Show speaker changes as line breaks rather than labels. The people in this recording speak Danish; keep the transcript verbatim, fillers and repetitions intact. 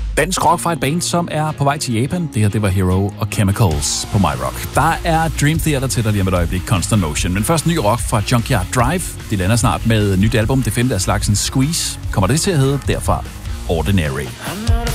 Dansk rock fra et band, som er på vej til Japan. Det her, det var Hero og Chemicals på My Rock. Der er Dream Theater til dig lige om et øjeblik, Constant Motion. Men først ny rock fra Junkyard Drive. De lander snart med et nyt album, det femte af slagsen Squeeze. Kommer det til at hedde derfra Ordinary.